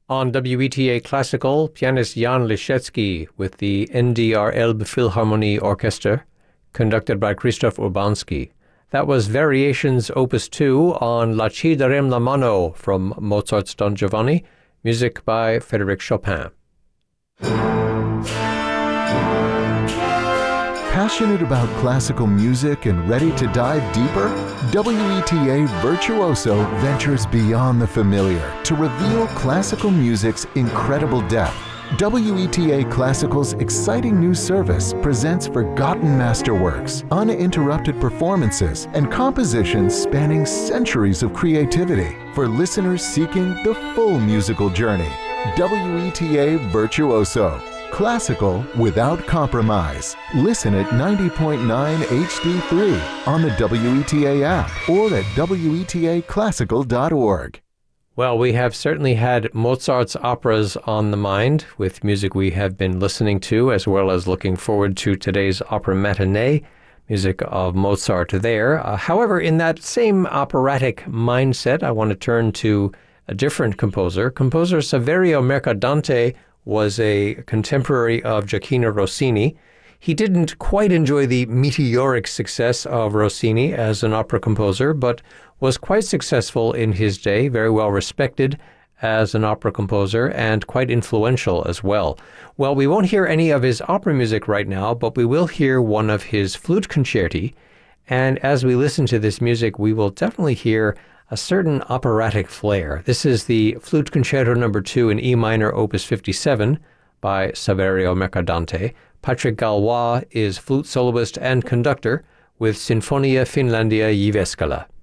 On WETA Classical, pianist Jan Liszewski with the NDR Elbe Philharmonie Orchestra, conducted by Krzysztof Urbanski. That was Variations Opus 2 on La Ci darem la mano from Mozart's Don Giovanni, music by Frédéric Chopin. Passionate about classical music and ready to dive deeper? WETA Virtuoso ventures beyond the familiar to reveal classical music's incredible depth. WETA Classical's exciting new service presents forgotten masterworks, uninterrupted performances, and compositions spanning centuries of creativity for listeners seeking the full musical journey. WETA Virtuoso. Classical without compromise. Listen at 90.9 HD3 on the WETA app or at WETAClassical.org. Well, we have certainly had Mozart's operas on the mind with music we have been listening to, as well as looking forward to today's opera matinee, music of Mozart there. However, in that same operatic mindset, I want to turn to a different composer. Composer Saverio Mercadante was a contemporary of Gioacchino Rossini. He didn't quite enjoy the meteoric success of Rossini as an opera composer, but was quite successful in his day, very well respected as an opera composer, and quite influential as well. Well, we won't hear any of his opera music right now, but we will hear one of his flute concerti, and as we listen to this music, we will definitely hear a certain operatic flair. This is the Flute Concerto No. 2 in E minor, Opus 57 by Saverio Mercadante. Patrick Galois is flute soloist and conductor with Sinfonia Finlandia Jyväskylä.